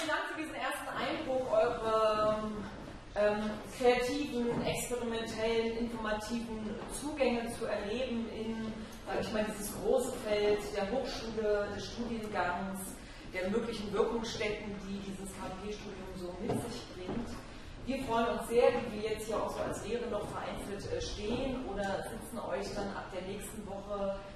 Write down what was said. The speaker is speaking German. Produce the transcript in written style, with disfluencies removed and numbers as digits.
Dank für diesen ersten Eindruck, eure kreativen, experimentellen, informativen Zugänge zu erleben in, sage ich mal, dieses große Feld der Hochschule, des Studiengangs, der möglichen Wirkungsstätten, die dieses KMP-Studium so mit sich bringt. Wir freuen uns sehr, wie wir jetzt hier auch so als Lehre noch vereinzelt stehen oder sitzen euch dann ab der nächsten Woche